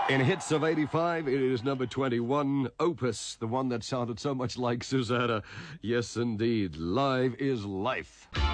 In Hits of 85, it is number 21, Opus, the one that sounded so much like Susanna. Yes, indeed. Live is life.